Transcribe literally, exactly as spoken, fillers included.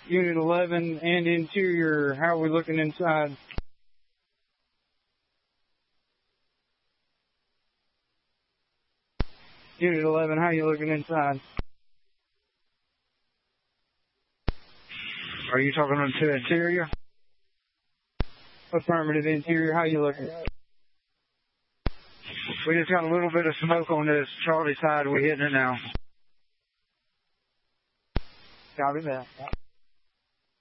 Unit eleven and interior, how are we looking inside? Unit eleven, how are you looking inside? Are you talking to interior? Affirmative interior, how you looking? We just got a little bit of smoke on this Charlie side. We're hitting it now. Copy that.